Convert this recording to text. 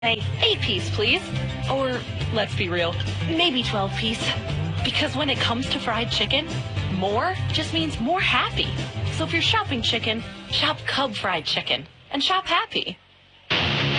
Say 8-piece, please. Or, let's be real, maybe 12-piece. Because when it comes to fried chicken, more just means more happy. So if you're shopping chicken, shop Cub Fried Chicken and shop happy.